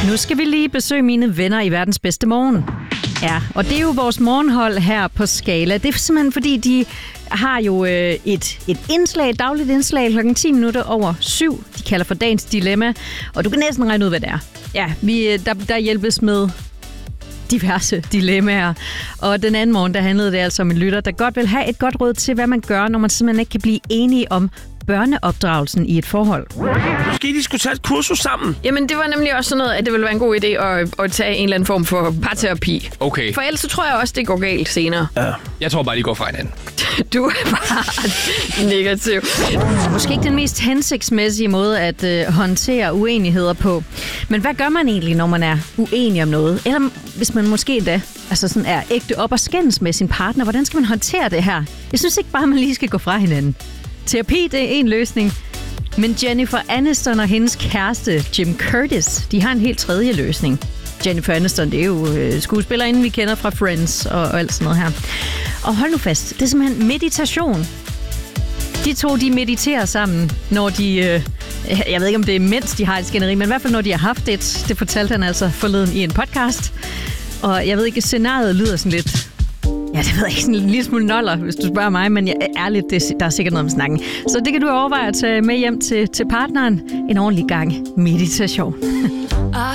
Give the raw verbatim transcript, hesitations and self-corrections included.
Nu skal vi lige besøge mine venner i verdens bedste morgen. Ja, og det er jo vores morgenhold her på Skala. Det er simpelthen fordi, de har jo øh, et, et indslag, et dagligt indslag klokken ti minutter over syv. De kalder for dagens dilemma, og du kan næsten regne ud, hvad det er. Ja, vi, der, der hjælpes med diverse dilemmaer. Og den anden morgen, der handlede det altså om en lytter, der godt vil have et godt råd til, hvad man gør, når man simpelthen ikke kan blive enige om børneopdragelsen i et forhold. Måske de skulle tage et kursus sammen. Jamen, det var nemlig også sådan noget, at det ville være en god idé at, at tage en eller anden form for parterapi. Okay. For ellers så tror jeg også, det går galt senere. Ja. Jeg tror bare, de går fra hinanden. Du er bare negativ. Måske ikke den mest hensigtsmæssige måde at øh, håndtere uenigheder på. Men hvad gør man egentlig, når man er uenig om noget? Eller hvis man måske endda altså sådan er ægte op og skændes med sin partner. Hvordan skal man håndtere det her? Jeg synes ikke bare, man lige skal gå fra hinanden. Terapi, det er en løsning. Men Jennifer Aniston og hendes kæreste, Jim Curtis, de har en helt tredje løsning. Jennifer Aniston, det er jo øh, skuespillerinde, vi kender fra Friends og, og alt sådan noget her. Og hold nu fast, det er simpelthen meditation. De to, de mediterer sammen, når de... Øh, jeg ved ikke, om det er mens de har et skænderi, men i hvert fald, når de har haft et. Det fortalte han altså forleden i en podcast. Og jeg ved ikke, scenariet lyder sådan lidt... Ja, det ved jeg ikke, sådan en lille smule noller, hvis du spørger mig, men jeg, ærligt, det, der er sikkert noget om snakken. Så det kan du overveje at tage med hjem til, til partneren. En ordentlig gang meditation.